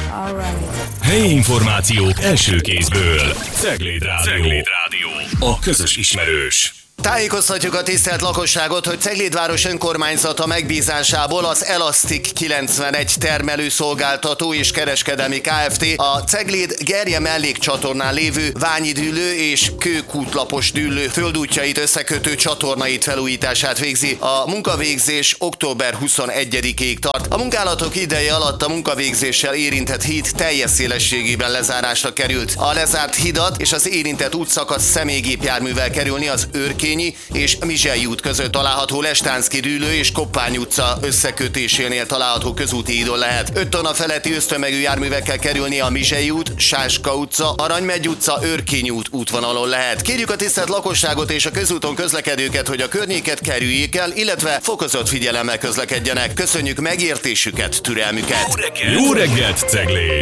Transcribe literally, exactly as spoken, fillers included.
Helyi információk első kézből. Cegléd Rádió. Cegléd Rádió. A közös ismerős. Tájékoztatjuk a tisztelt lakosságot, hogy Ceglédváros önkormányzata megbízásából az Elasztik kilencvenegy termelőszolgáltató és kereskedelmi Kft. A Cegléd Gerje mellékcsatornán lévő Ványi dűlő és Kőkútlapos dűlő földútjait összekötő csatornait felújítását végzi. A munkavégzés október huszonegyedikéig tart. A munkálatok ideje alatt a munkavégzéssel érintett híd teljes szélességében lezárásra került. A lezárt hidat és az érintett útszakasz személygépjárművel kerülni az Őrkény és Mizsei út között található Lestánszky dűlő és Koppány utca összekötésénél található közúti hídon lehet. öt tonna feletti ösztömegű járművekkel kerülni a Mizsei út, Sáska utca, Aranymegy utca, Őrkény út útvonalon lehet. Kérjük a tisztelt lakosságot és a közúton közlekedőket, hogy a környéket kerüljék el, illetve fokozott figyelemmel közlekedjenek. Köszönjük megértésüket, türelmüket. Jó reggelt, Cegléd!